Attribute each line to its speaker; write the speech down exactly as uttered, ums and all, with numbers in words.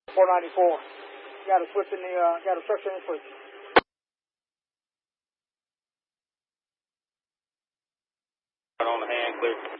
Speaker 1: four ninety-four. Got a switch in the, uh, got a structure in the switch.
Speaker 2: On the hand, clear.